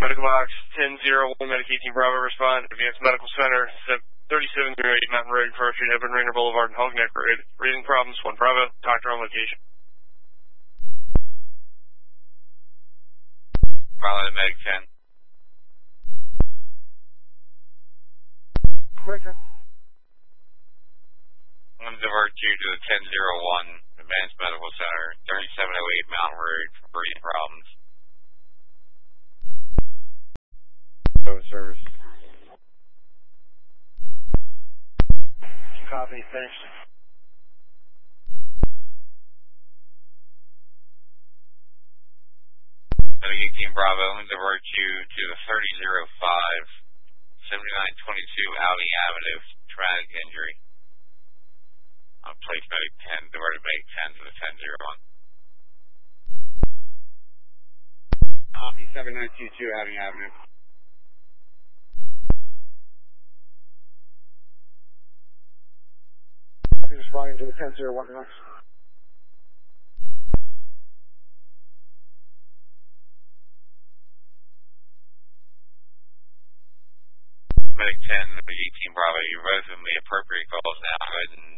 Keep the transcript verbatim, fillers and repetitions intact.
Medical box ten zero one, Medicaid Team Bravo, respond. Advanced Medical Center, thirty-seven oh eight Mountain Road, Far Street, Edwin Rainer Boulevard, and Hog Neck Road. Breathing problems, one Bravo, doctor on location. Bravo to Medic ten. Quicker. I'm going to divert you to the ten oh one Advanced Medical Center, thirty-seven oh eight Mountain Road for breathing problems. Service. Copy, finished. Medicaid Team Bravo, I'm going to divert you to the thirty oh five seventy-nine twenty-two Audi Avenue, traumatic injury. I'll place Medic ten, diverted Medic ten to the ten oh one. Copy, seven nine two two Audi Avenue. Copy, responding to the ten oh one next. Medic ten, Medicaid Team Bravo, you're both in the appropriate calls now. Go ahead and